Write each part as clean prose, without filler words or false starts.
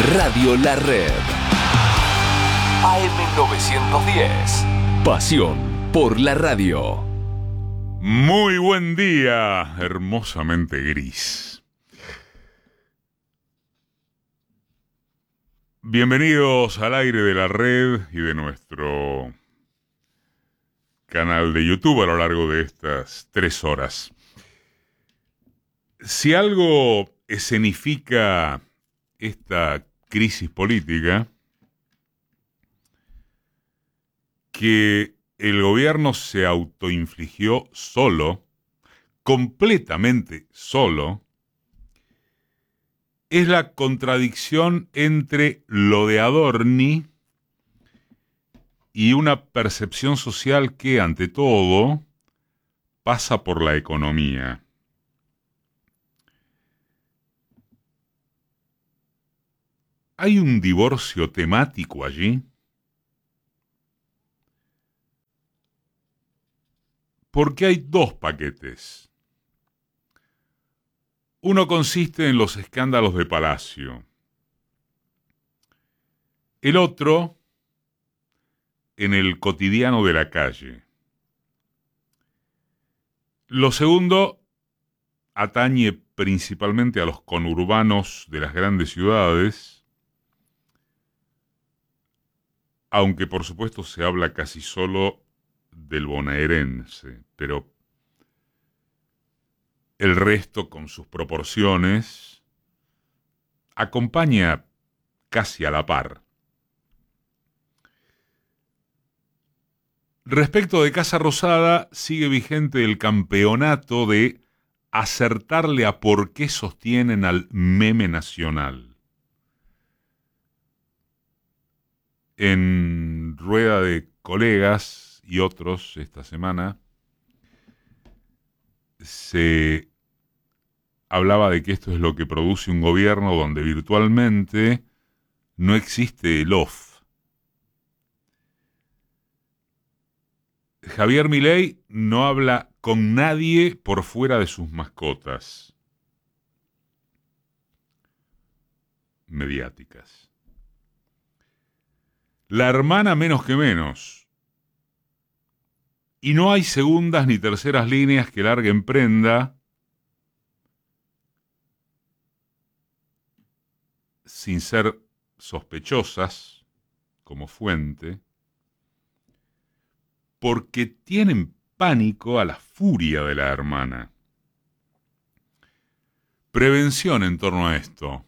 Radio La Red. AM910. Pasión por la radio. Muy buen día, hermosamente gris. Bienvenidos al aire de la red y de nuestro canal de YouTube a lo largo de estas 3 horas. Si algo escenifica esta crisis política, que el gobierno se autoinfligió solo, completamente solo, es la contradicción entre lo de Adorni y una percepción social que, ante todo, pasa por la economía. ¿Hay un divorcio temático allí? Porque hay 2 paquetes. Uno consiste en los escándalos de Palacio. El otro, en el cotidiano de la calle. Lo segundo atañe principalmente a los conurbanos de las grandes ciudades, aunque por supuesto se habla casi solo del bonaerense, pero el resto, con sus proporciones, acompaña casi a la par. Respecto de Casa Rosada, sigue vigente el campeonato de acertarle a por qué sostienen al meme nacional. En rueda de colegas y otros esta semana se hablaba de que esto es lo que produce un gobierno donde virtualmente no existe el off. Javier Milei no habla con nadie por fuera de sus mascotas mediáticas. La hermana menos que menos. Y no hay segundas ni terceras líneas que larguen prenda sin ser sospechosas como fuente, porque tienen pánico a la furia de la hermana. Prevención en torno a esto.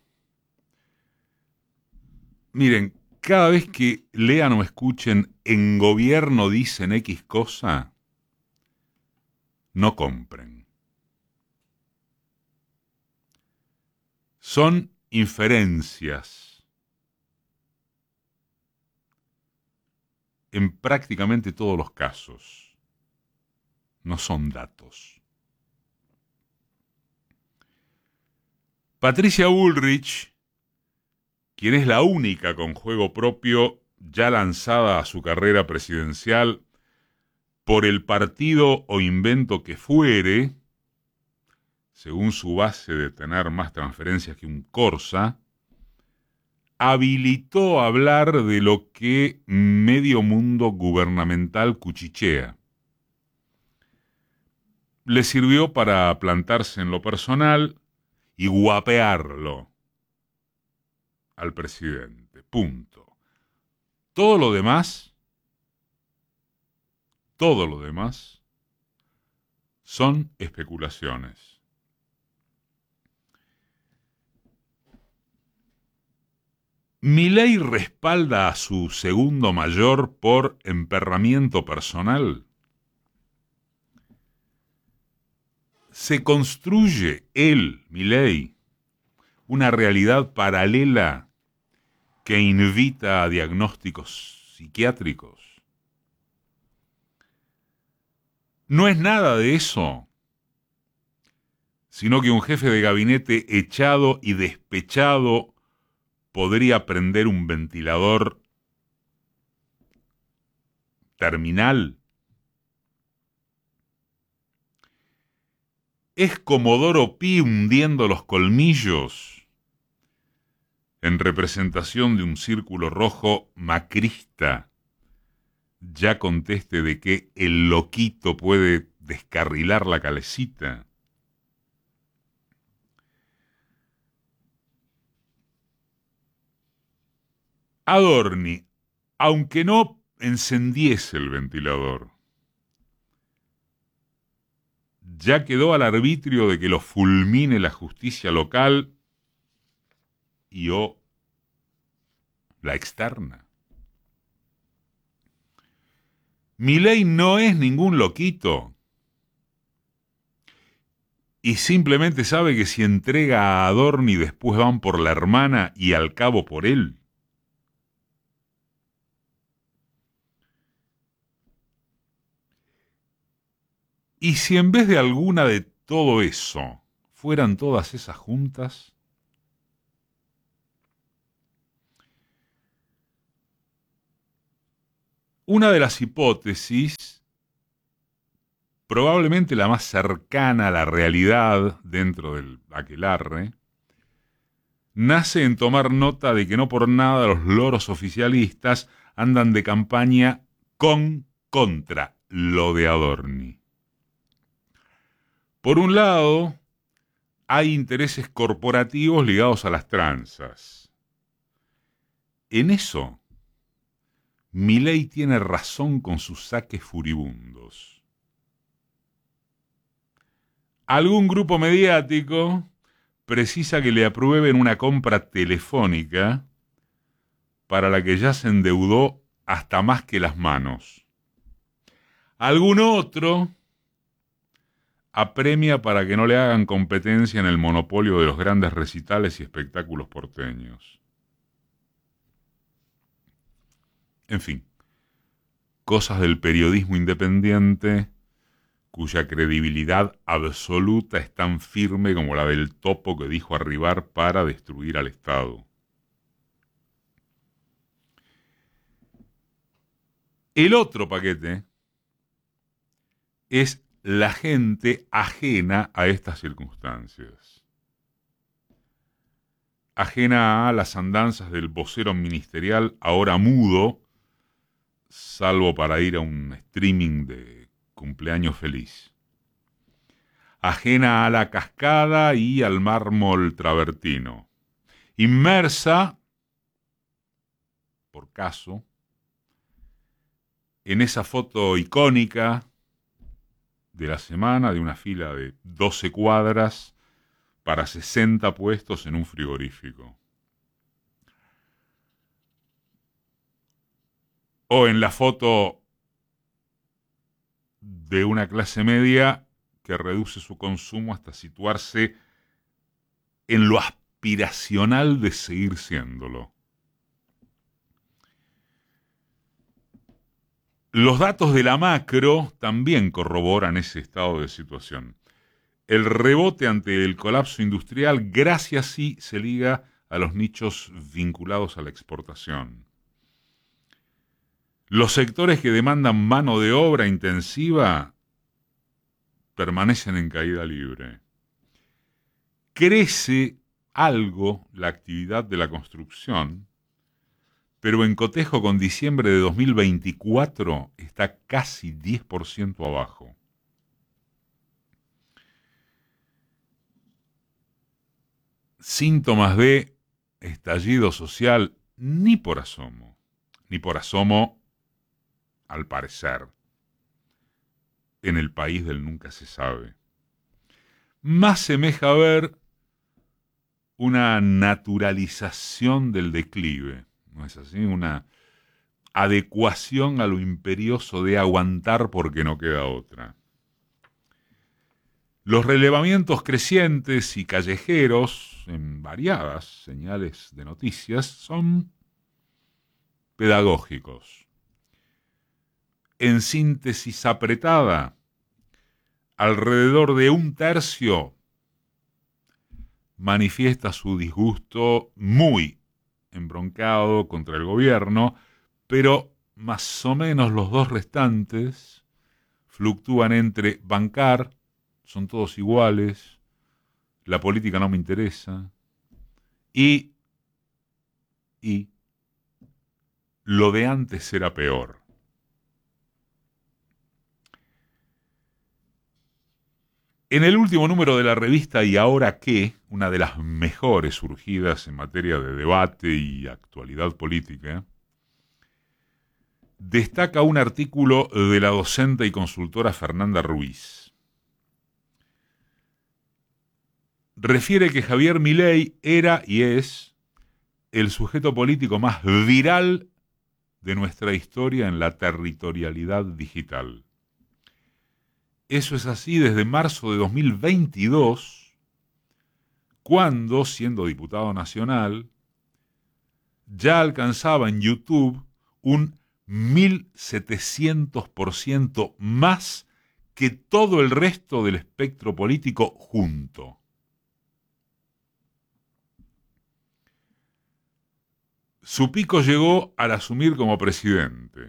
Miren, cada vez que lean o escuchen en gobierno dicen X cosa, no compren. Son inferencias. En prácticamente todos los casos. No son datos. Patricia Bullrich, quien es la única con juego propio ya lanzada a su carrera presidencial por el partido o invento que fuere, según su base de tener más transferencias que un Corsa, habilitó a hablar de lo que medio mundo gubernamental cuchichea. Le sirvió para plantarse en lo personal y guapearlo al presidente. Punto. Todo lo demás son especulaciones. ¿Milei respalda a su segundo mayor por emperramiento personal? ¿Se construye él, Milei, una realidad paralela que invita a diagnósticos psiquiátricos? No es nada de eso, sino que un jefe de gabinete echado y despechado podría prender un ventilador terminal. ¿Es Comodoro Pi hundiendo los colmillos? en representación de un círculo rojo macrista, ya conteste de que el loquito puede descarrilar la calecita. Adorni, aunque no encendiese el ventilador, ya quedó al arbitrio de que lo fulmine la justicia local y o la externa. Milei no es ningún loquito y simplemente sabe que si entrega a Adorni después van por la hermana y al cabo por él. Y si en vez de alguna de todo eso fueran todas esas juntas, una de las hipótesis, probablemente la más cercana a la realidad dentro del aquelarre, nace en tomar nota de que no por nada los loros oficialistas andan de campaña contra lo de Adorni. Por un lado, hay intereses corporativos ligados a las tranzas. En eso, Milei tiene razón con sus saques furibundos. Algún grupo mediático precisa que le aprueben una compra telefónica para la que ya se endeudó hasta más que las manos. Algún otro apremia para que no le hagan competencia en el monopolio de los grandes recitales y espectáculos porteños. En fin, cosas del periodismo independiente cuya credibilidad absoluta es tan firme como la del topo que dijo arribar para destruir al Estado. El otro paquete es la gente ajena a estas circunstancias, ajena a las andanzas del vocero ministerial ahora mudo, salvo para ir a un streaming de cumpleaños feliz, ajena a la cascada y al mármol travertino, inmersa, por caso, en esa foto icónica de la semana de una fila de 12 cuadras para 60 puestos en un frigorífico. O en la foto de una clase media que reduce su consumo hasta situarse en lo aspiracional de seguir siéndolo. Los datos de la macro también corroboran ese estado de situación. El rebote ante el colapso industrial, gracias sí, se liga a los nichos vinculados a la exportación. Los sectores que demandan mano de obra intensiva permanecen en caída libre. Crece algo la actividad de la construcción, pero en cotejo con diciembre de 2024 está casi 10% abajo. Síntomas de estallido social ni por asomo, al parecer, en el país del nunca se sabe. Más semeja ver una naturalización del declive, ¿no es así? Una adecuación a lo imperioso de aguantar porque no queda otra. Los relevamientos crecientes y callejeros en variadas señales de noticias son pedagógicos. En síntesis apretada, alrededor de un tercio manifiesta su disgusto muy embroncado contra el gobierno, pero más o menos los dos restantes fluctúan entre bancar, son todos iguales, la política no me interesa, y y lo de antes era peor. En el último número de la revista ¿Y ahora qué?, una de las mejores surgidas en materia de debate y actualidad política, destaca un artículo de la docente y consultora Fernanda Ruiz. Refiere que Javier Milei era y es el sujeto político más viral de nuestra historia en la territorialidad digital. Eso es así desde marzo de 2022, cuando, siendo diputado nacional, ya alcanzaba en YouTube un 1700% más que todo el resto del espectro político junto. Su pico llegó al asumir como presidente.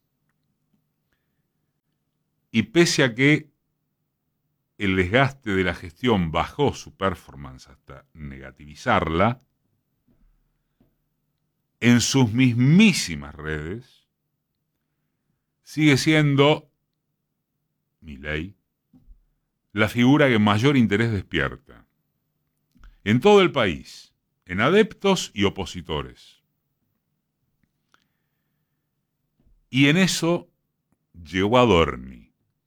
Y pese a que el desgaste de la gestión bajó su performance hasta negativizarla, en sus mismísimas redes sigue siendo Milei la figura que mayor interés despierta en todo el país, en adeptos y opositores. Y en eso llegó Adorni.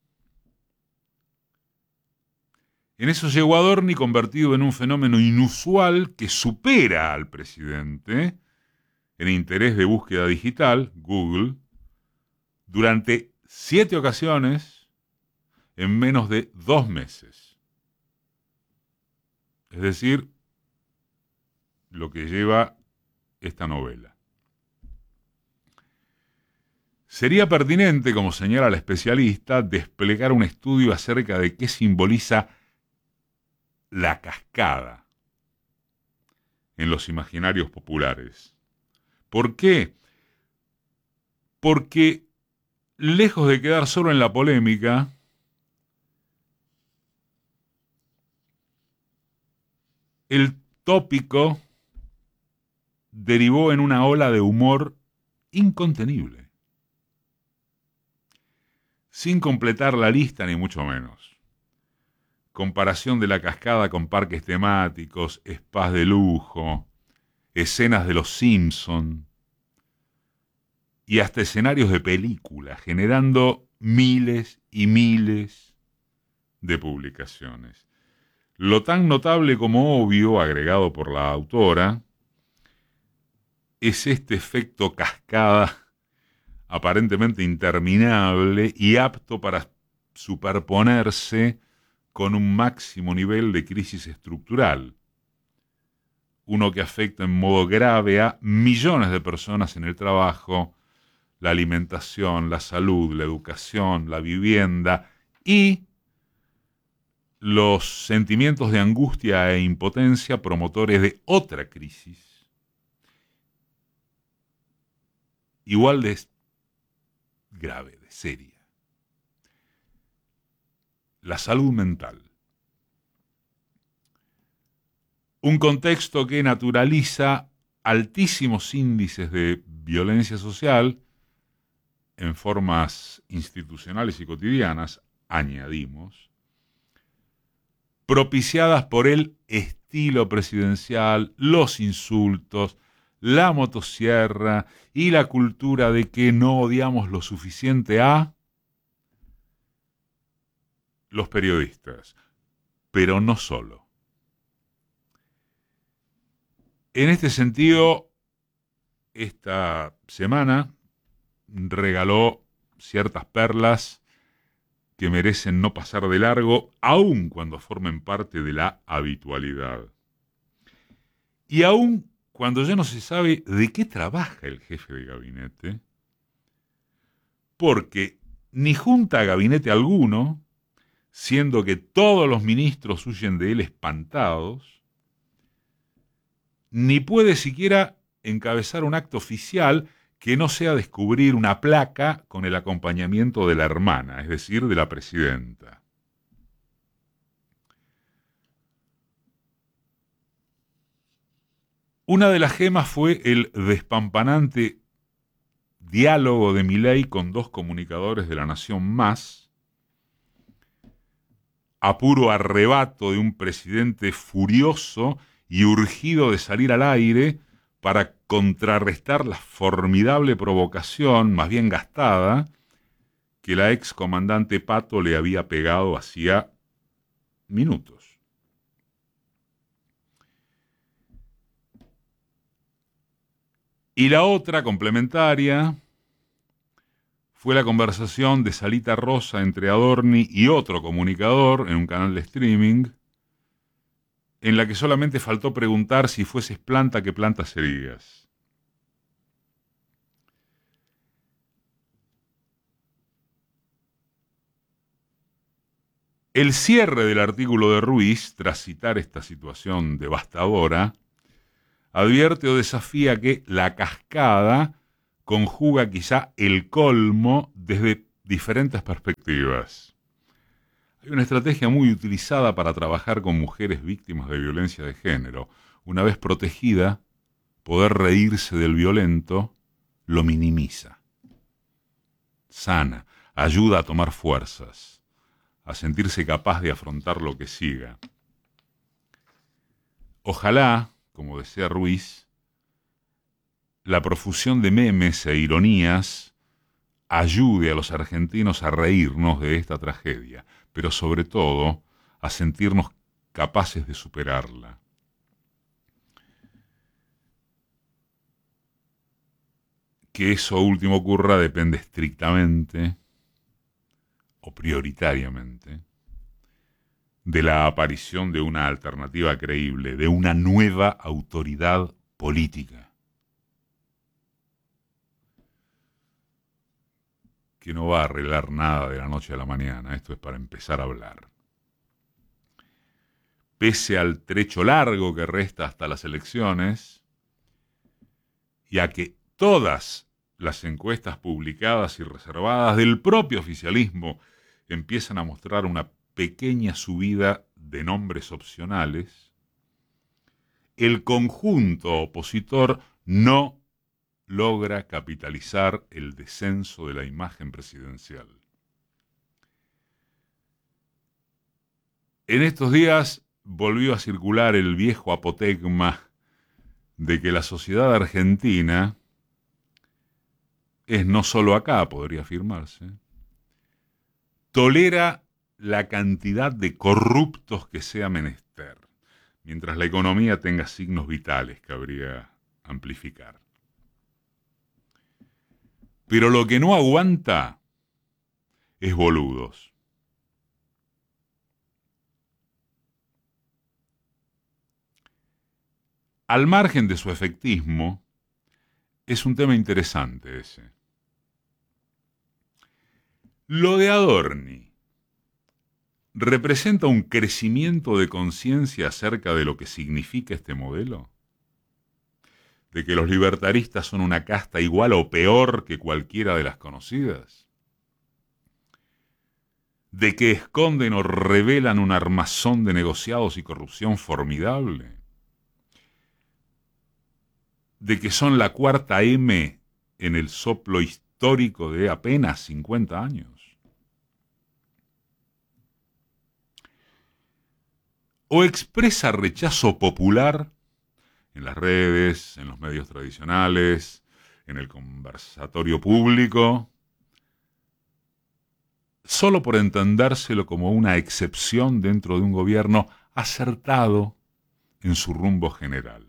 En eso llegó Adorni, convertido en un fenómeno inusual que supera al presidente en interés de búsqueda digital, Google, durante 7 ocasiones en menos de 2 meses. Es decir, lo que lleva esta novela. Sería pertinente, como señala la especialista, desplegar un estudio acerca de qué simboliza la cascada en los imaginarios populares. ¿Por qué? Porque, lejos de quedar solo en la polémica, el tópico derivó en una ola de humor incontenible, sin completar la lista ni mucho menos. Comparación de la cascada con parques temáticos, spas de lujo, escenas de los Simpson y hasta escenarios de película, generando miles y miles de publicaciones. Lo tan notable como obvio, agregado por la autora, es este efecto cascada aparentemente interminable y apto para superponerse con un máximo nivel de crisis estructural, uno que afecta en modo grave a millones de personas en el trabajo, la alimentación, la salud, la educación, la vivienda y los sentimientos de angustia e impotencia promotores de otra crisis, igual de grave, de seria. La salud mental. Un contexto que naturaliza altísimos índices de violencia social en formas institucionales y cotidianas, añadimos, propiciadas por el estilo presidencial, los insultos, la motosierra y la cultura de que no odiamos lo suficiente a los periodistas, pero no solo. En este sentido, esta semana regaló ciertas perlas que merecen no pasar de largo, aun cuando formen parte de la habitualidad. Y aun cuando ya no se sabe de qué trabaja el jefe de gabinete, porque ni junta a gabinete alguno, siendo que todos los ministros huyen de él espantados, ni puede siquiera encabezar un acto oficial que no sea descubrir una placa con el acompañamiento de la hermana, es decir, de la presidenta. Una de las gemas fue el despampanante diálogo de Milei con dos comunicadores de La Nación Más, a puro arrebato de un presidente furioso y urgido de salir al aire para contrarrestar la formidable provocación, más bien gastada, que la ex comandante Pato le había pegado hacía minutos. Y la otra, complementaria, fue la conversación de Salita Rosa entre Adorni y otro comunicador en un canal de streaming, en la que solamente faltó preguntar si fueses planta, ¿qué planta serías? El cierre del artículo de Ruiz, tras citar esta situación devastadora, advierte o desafía que la cascada conjuga quizá el colmo desde diferentes perspectivas. Hay una estrategia muy utilizada para trabajar con mujeres víctimas de violencia de género. Una vez protegida, poder reírse del violento lo minimiza. Sana, ayuda a tomar fuerzas, a sentirse capaz de afrontar lo que siga. Ojalá, como decía Ruiz, la profusión de memes e ironías ayude a los argentinos a reírnos de esta tragedia, pero sobre todo a sentirnos capaces de superarla. Que eso último ocurra depende estrictamente o prioritariamente de la aparición de una alternativa creíble, de una nueva autoridad política, que no va a arreglar nada de la noche a la mañana. Esto es para empezar a hablar. Pese al trecho largo que resta hasta las elecciones, y a que todas las encuestas publicadas y reservadas del propio oficialismo empiezan a mostrar una pequeña subida de nombres opcionales, el conjunto opositor no logra capitalizar el descenso de la imagen presidencial. En estos días volvió a circular el viejo apotegma de que la sociedad argentina es, no solo acá, podría afirmarse, tolera la cantidad de corruptos que sea menester, mientras la economía tenga signos vitales que habría amplificar. Pero lo que no aguanta es boludos. Al margen de su efectismo, es un tema interesante ese. Lo de Adorni ¿representa un crecimiento de conciencia acerca de lo que significa este modelo? ¿De que los libertaristas son una casta igual o peor que cualquiera de las conocidas? ¿De que esconden o revelan un armazón de negociados y corrupción formidable? ¿De que son la cuarta M en el soplo histórico de apenas 50 años? ¿O expresa rechazo popular en las redes, en los medios tradicionales, en el conversatorio público, solo por entendérselo como una excepción dentro de un gobierno acertado en su rumbo general?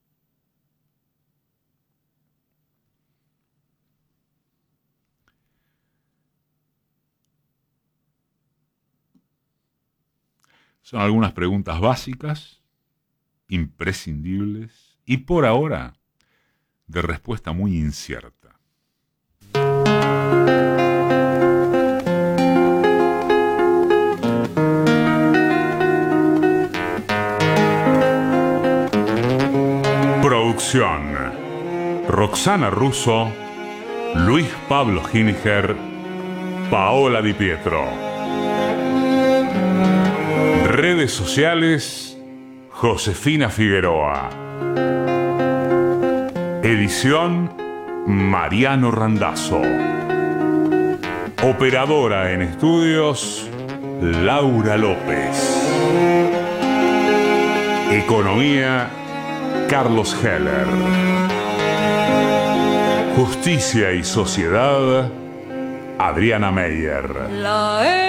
Son algunas preguntas básicas, imprescindibles y por ahora de respuesta muy incierta. Producción: Roxana Russo, Luis Pablo Gininger, Paola Di Pietro. Redes sociales: Josefina Figueroa. Edición Mariano Randazzo. Operadora en estudios Laura López. Economía Carlos Heller. Justicia y sociedad Adriana Meyer.